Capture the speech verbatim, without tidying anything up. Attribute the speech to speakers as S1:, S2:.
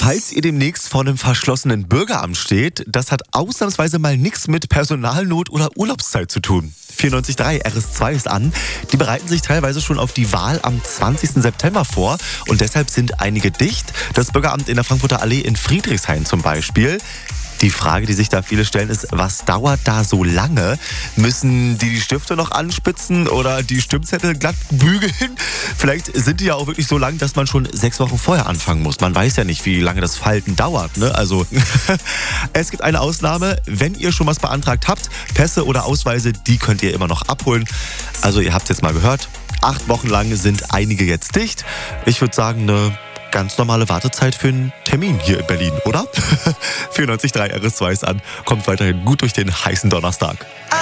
S1: Falls ihr demnächst vor einem verschlossenen Bürgeramt steht, das hat ausnahmsweise mal nichts mit Personalnot oder Urlaubszeit zu tun. vierundneunzig Komma drei R S zwei ist an. Die bereiten sich teilweise schon auf die Wahl am zwanzigsten September vor und deshalb sind einige dicht. Das Bürgeramt in der Frankfurter Allee in Friedrichshain zum Beispiel. Die Frage, die sich da viele stellen, ist, was dauert da so lange? Müssen die die Stifte noch anspitzen oder die Stimmzettel glatt bügeln? Vielleicht sind die ja auch wirklich so lang, dass man schon sechs Wochen vorher anfangen muss. Man weiß ja nicht, wie lange das Falten dauert, ne? Also, es gibt eine Ausnahme. Wenn ihr schon was beantragt habt, Pässe oder Ausweise, die könnt ihr immer noch abholen. Also, ihr habt es jetzt mal gehört. Acht Wochen lang sind einige jetzt dicht. Ich würde sagen, eine ganz normale Wartezeit für einen Termin hier in Berlin, oder? vierundneunzig Komma drei R S zwei ist an. Kommt weiterhin gut durch den heißen Donnerstag.